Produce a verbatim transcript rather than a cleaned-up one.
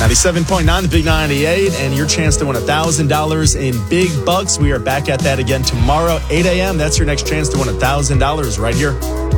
ninety-seven point nine, the Big ninety-eight, and your chance to win one thousand dollars in big bucks. We are back at that again tomorrow, eight a.m. That's your next chance to win one thousand dollars right here